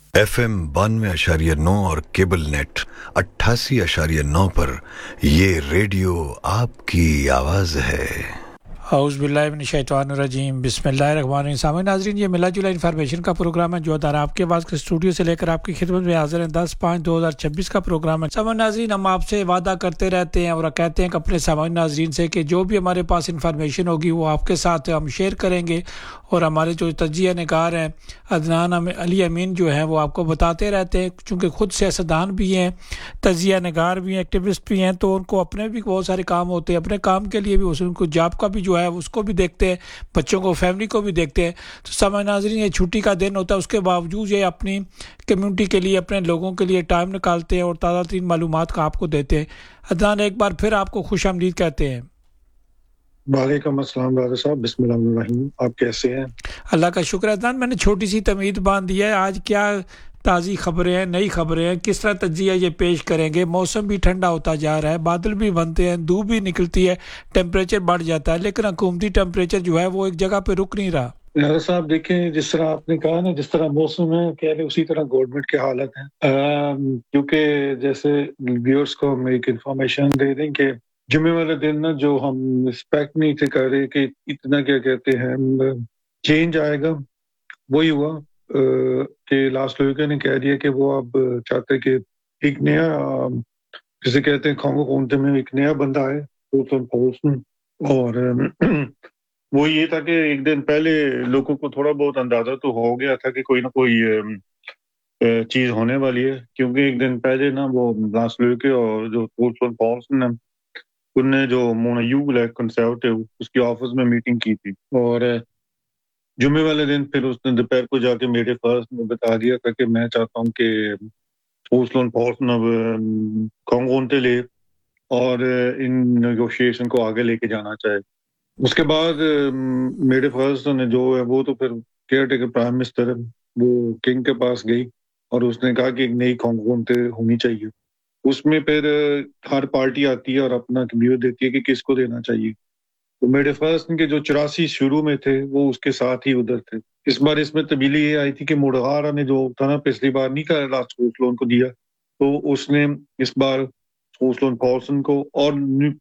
FM 92.9 और cable net 88.9 पर ये रेडियो आपकी आवाज़ है। औज़ु बिल्लाहि मिनश शैतानिर रजीम बिस्मिल्लाहिर्रहमानिर्रहीम। सामईन नाज़रीन, ये मिला जुला इन्फॉर्मेशन का प्रोग्राम है जो अदारा आपके आवाज़ के स्टूडियो से लेकर आपकी खिदमत में हाजिर हैं। 10/5/2026 का प्रोग्राम है। सामईन नाज़रीन, हम आपसे वादा करते रहते हैं और कहते हैं कि अपने सामईन नाज़रीन से कि जो भी हमारे पास इन्फॉर्मेशन होगी वो आपके साथ हम शेयर करेंगे और हमारे जो तजिया निगार हैं अदनान अली अमीन जो हैं वो आपको बताते रहते हैं, चूँकि ख़ुद सियासतदान भी हैं, तजिया निगार भी हैं, एक्टिविस्ट भी हैं, तो उनको अपने भी बहुत सारे काम होते हैं। अपने काम के लिए भी उनको जॉब का भी जो है उसको भी देखते हैं, बच्चों को फैमिली को भी देखते हैं। तो सामईन नाज़रीन, ये छुट्टी का दिन होता है, उसके बावजूद ये अपनी कम्युनिटी के लिए, अपने लोगों के लिए टाइम निकालते हैं और ताज़ा तरीन मालूमात का आपको देते हैं। अदनान, एक बार फिर आपको खुशामदीद कहते हैं। वालेकुम अस्सलाम राजा साहब, बिस्मिल्लाहिर्रहमानिर्रहीम। आप कैसे हैं? अल्लाह का शुक्र है। अदनान, मैंने छोटी सी तमीद बांध दी है, आज क्या ताज़ी खबरें हैं, नई खबरें हैं, किस तरह तजिया ये पेश करेंगे। मौसम भी ठंडा होता जा रहा है, बादल भी बनते हैं, धूप भी निकलती है, टेम्परेचर बढ़ जाता है, लेकिन हुकूमती टेम्परेचर जो है वो एक जगह पे रुक नहीं रहा। राजा साहब देखें, जिस तरह आपने कहा ना, जिस तरह मौसम है कह रहे उसी तरह गवर्नमेंट की हालत है। क्योंकि जैसे व्यूअर्स को हम एक इंफॉर्मेशन दे दें कि जुम्मे वाले दिन ना जो हम एक्सपेक्ट नहीं थे कर रहे कि इतना क्या कहते हैं चेंज आएगा, वही हुआ कि लास्ट वीक ने कह दिया कि वो अब चाहते कि एक नया जिसे कहते हैं कांगो काउंटी में एक नया बंदा है और वो ये था कि एक दिन पहले लोगों को थोड़ा बहुत अंदाजा तो हो गया था कि कोई ना कोई चीज होने वाली है, क्योंकि एक दिन पहले ना वो लास्ट वीक और जो पॉल्सन उनने जो मोनायू ब्लैक कंसर्वेटिव उसकी ऑफिस में मीटिंग की थी और जुम्मे वाले दिन फिर उसने दोपहर को जाके मेरे फर्स्ट में बता दिया था कि मैं चाहता हूँ कि पॉल्सन अब कांगो ले और इन नेगोशिएशन को आगे लेके जाना चाहे। उसके बाद मेरे फर्स्ट ने जो है वो तो फिर केयर टेकर प्राइम मिनिस्टर वो किंग के पास गई और उसने कहा कि एक नई कांगो होनी चाहिए। उसमें फिर हर पार्टी आती है और अपना व्यू देती है कि किसको देना चाहिए। तो मेरे फर्स्ट के जो 84 शुरू में थे वो उसके साथ ही उधर थे। इस बार इसमें तब्दीली ये आई थी कि मुड़गारा ने जो था ना पिछली बार नहीं कहा लास्ट लोन को दिया, तो उसने इस बार पॉल्सन को और